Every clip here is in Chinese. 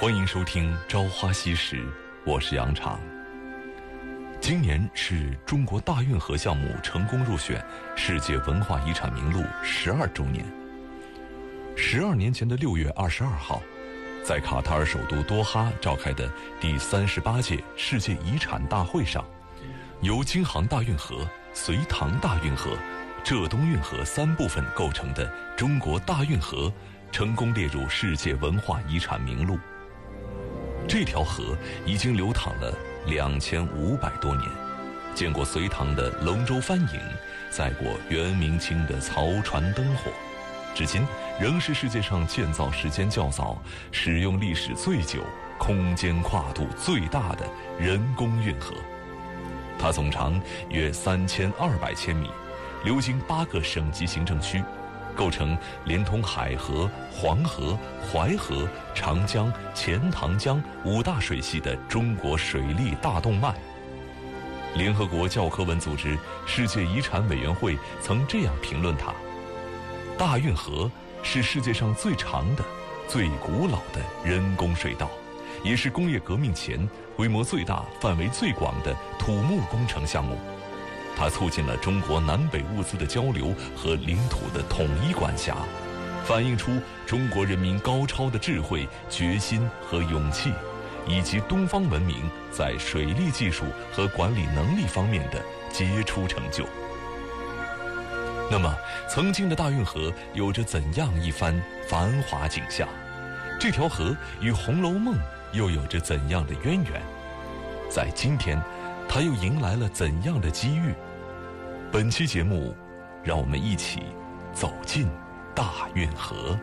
欢迎收听《朝花夕拾》，我是杨常。今年是中国大运河项目成功入选世界文化遗产名录12周年。12年前的6月22号，在卡塔尔首都多哈召开的第38届世界遗产大会上，由京杭大运河、隋唐大运河、浙东运河3部分构成的中国大运河成功列入世界文化遗产名录。这条河已经流淌了2500多年，见过隋唐的龙舟翻影，载过元明清的漕船灯火，至今仍是世界上建造时间较早、使用历史最久、空间跨度最大的人工运河。它总长约3200千米，流经8个省级行政区，构成连通海河、黄河、淮河、长江、钱塘江5大水系的中国水利大动脉。联合国教科文组织世界遗产委员会曾这样评论它：大运河是世界上最长的、最古老的人工水道，也是工业革命前规模最大、范围最广的土木工程项目。它促进了中国南北物资的交流和领土的统一管辖，反映出中国人民高超的智慧、决心和勇气，以及东方文明在水利技术和管理能力方面的杰出成就。那么，曾经的大运河有着怎样一番繁华景象？这条河与《红楼梦》又有着怎样的渊源？在今天，它又迎来了怎样的机遇？本期节目，让我们一起走进大运河。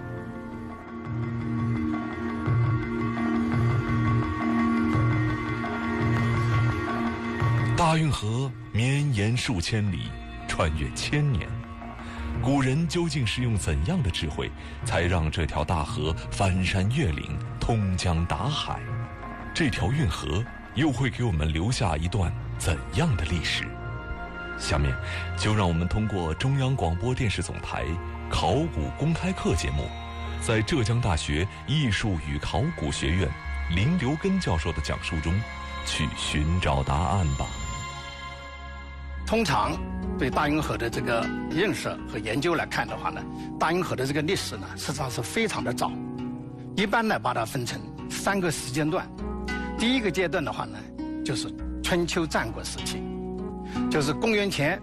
大运河绵延数千里，穿越千年。古人究竟是用怎样的智慧，才让这条大河翻山越岭，通江达海？这条运河又会给我们留下一段怎样的历史？下面就让我们通过中央广播电视总台考古公开课节目，在浙江大学艺术与考古学院林留根教授的讲述中去寻找答案吧。 通常对大运河的这个认识和研究来看的话呢，大运河的这个历史呢，实际上是非常的早。一般呢，把它分成3个时间段。第一个阶段的话呢，就是春秋战国时期，就是公元前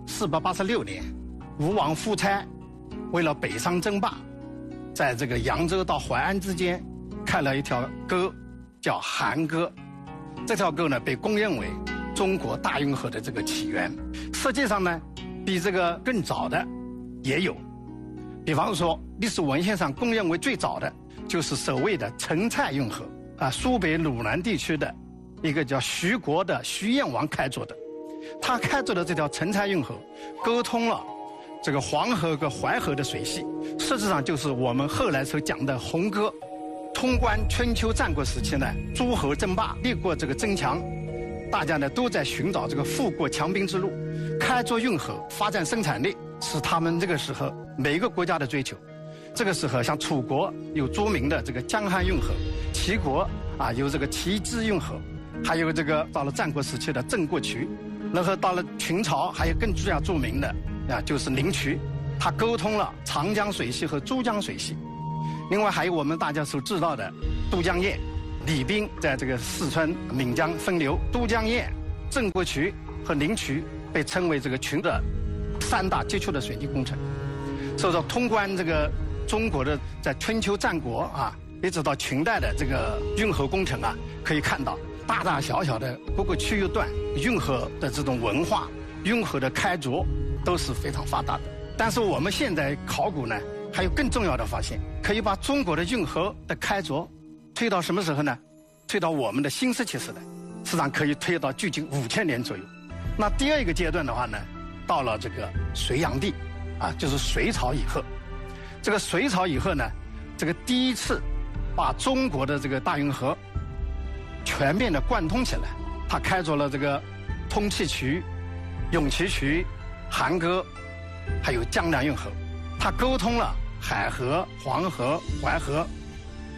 486年，吴王夫差为了北上争霸，在这个扬州到淮安之间开了一条沟，叫韩沟。这条沟呢，被公认为中国大运河的这个起源。实际上呢，比这个更早的也有，比方说历史文献上公认为最早的就是所谓的陈蔡运河啊，苏北鲁南地区的一个叫徐国的徐燕王开凿的。他开凿的这条陈蔡运河，沟通了这个黄河和淮河的水系，实质上就是我们后来所讲的红沟。通关春秋战国时期呢，诸侯争霸，立过这个争强，大家呢都在寻找这个富国强兵之路。开凿运河，发展生产力，是他们这个时候每一个国家的追求。这个时候，像楚国有著名的这个江汉运河，齐国啊有这个齐支运河，还有这个到了战国时期的郑国渠，然后到了秦朝还有更著名的啊就是灵渠，它沟通了长江水系和珠江水系。另外还有我们大家所知道的都江堰，李冰在这个四川岷江分流，都江堰、郑国渠和灵渠被称为这个群的3大杰出的水利工程。所以说，通关这个中国的在春秋战国啊，一直到秦代的这个运河工程啊，可以看到大大小小的各个区域段运河的这种文化、运河的开凿都是非常发达的。但是我们现在考古呢，还有更重要的发现，可以把中国的运河的开凿推到什么时候呢？推到我们的新石器时代，实际上可以推到距今5000年左右。那第二个阶段的话呢，到了这个隋炀帝啊，就是隋朝以后。这个隋朝以后呢，这个第一次把中国的这个大运河全面的贯通起来，他开凿了这个通气渠、永琪渠、韩沟，还有江南运河。它沟通了海河、黄河、淮河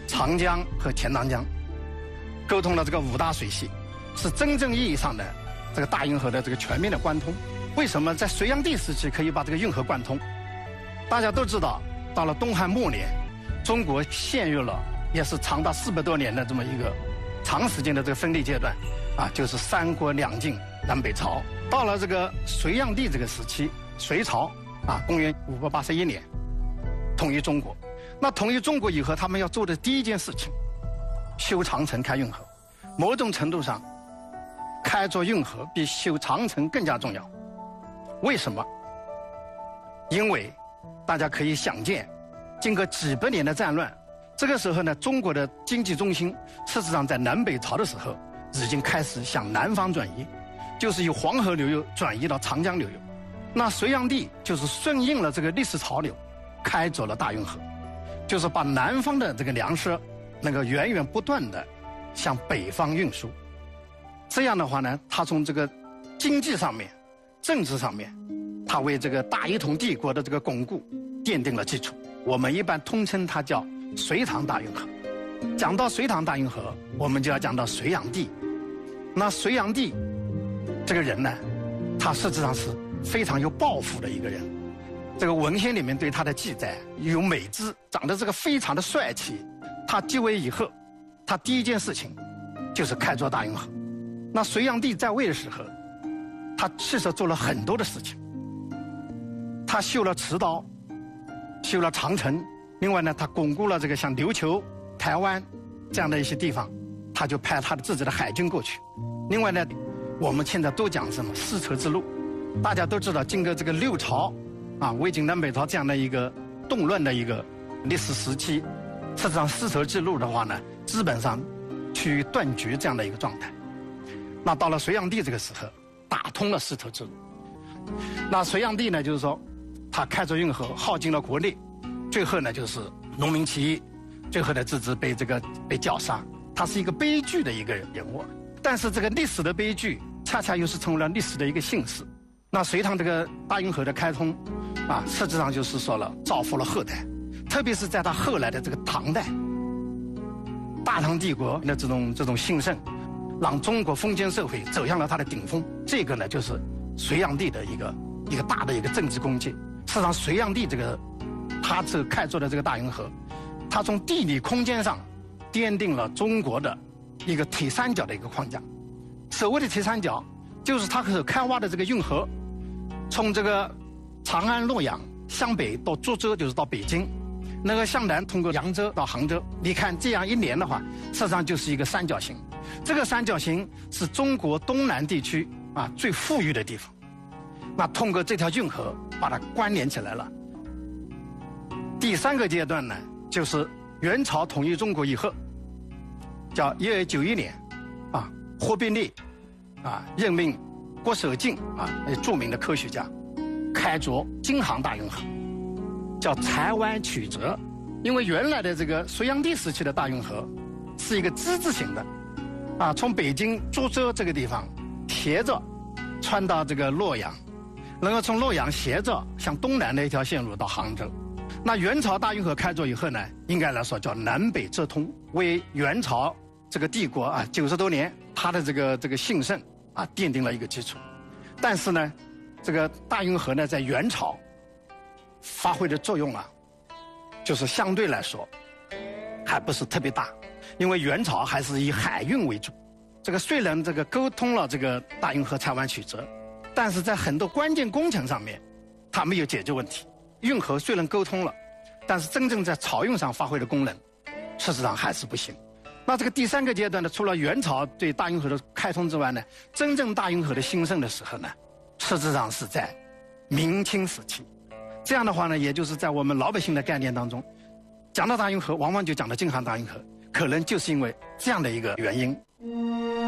长江和钱塘江，沟通了这个5大水系，是真正意义上的这个大运河的这个全面的贯通。为什么在隋炀帝时期可以把这个运河贯通？大家都知道，到了东汉末年，中国陷入了也是长达400多年的这么一个长时间的这个分裂阶段，就是三国两晋南北朝。到了这个隋炀帝这个时期，隋朝公元581年统一中国。那统一中国以后，他们要做的第一件事情，修长城、开运河。某种程度上，开凿运河比修长城更加重要。为什么？因为大家可以想见，经过几百年的战乱，这个时候呢，中国的经济中心事实上在南北朝的时候已经开始向南方转移，就是由黄河流域转移到长江流域。那隋炀帝就是顺应了这个历史潮流，开凿了大运河，就是把南方的这个粮食能够源源不断的向北方运输。这样的话呢，他从这个经济上面、政治上面，他为这个大一统帝国的这个巩固奠定了基础。我们一般通称它叫隋唐大运河。讲到隋唐大运河，我们就要讲到隋炀帝。那隋炀帝这个人呢，他实际上是非常有抱负的一个人。这个文献里面对他的记载有美姿，长得这个非常的帅气。他继位以后，他第一件事情就是开凿大运河。那隋炀帝在位的时候，他其实做了很多的事情。他修了池道，修了长城，另外呢，他巩固了这个像琉球、台湾这样的一些地方，他就派他的自己的海军过去。另外呢，我们现在都讲什么丝绸之路，大家都知道，经过这个六朝魏晋南北朝这样的一个动乱的一个历史时期，实际上丝绸之路的话呢，基本上趋于断绝这样的一个状态。那到了隋炀帝这个时候，打通了丝绸之路。那隋炀帝呢，就是说他开凿运河，耗尽了国力，最后呢就是农民起义，最后呢自己被绞杀。他是一个悲剧的一个人物，但是这个历史的悲剧恰恰又是成为了历史的一个幸事。那隋唐这个大运河的开通实际上就是说了造福了后代，特别是在他后来的这个唐代，大唐帝国的这种兴盛，让中国封建社会走向了它的顶峰。这个呢，就是隋炀帝的一个大的一个政治功绩。事实上，隋炀帝他这开凿的这个大运河，他从地理空间上奠定了中国的一个铁三角的一个框架。所谓的铁三角，就是他所开挖的这个运河，从这个长安、洛阳向北到株洲，就是到北京，那个向南通过扬州到杭州。你看这样一连的话，事实上就是一个三角形。这个三角形是中国东南地区最富裕的地方。那通过这条运河把它关联起来了。第三个阶段呢，就是元朝统一中国以后，叫1291年忽必烈任命郭守敬著名的科学家开凿京杭大运河，叫台湾曲折。因为原来的这个隋炀帝时期的大运河是一个之字形的从北京株洲这个地方斜着穿到这个洛阳，然后从洛阳斜着向东南的一条线路到杭州。那元朝大运河开凿以后呢，应该来说叫南北折通，为元朝这个帝国90多年它的这个兴盛奠定了一个基础。但是呢，这个大运河呢，在元朝发挥的作用就是相对来说还不是特别大，因为元朝还是以海运为主。这个虽然这个沟通了这个大运河台湾曲折，但是在很多关键工程上面，它没有解决问题。运河虽然沟通了，但是真正在漕运上发挥的功能，事实上还是不行。那这个第三个阶段呢，除了元朝对大运河的开通之外呢，真正大运河的兴盛的时候呢，实质上是在明清时期。这样的话呢，也就是在我们老百姓的概念当中，讲到大运河，往往就讲到京杭大运河，可能就是因为这样的一个原因。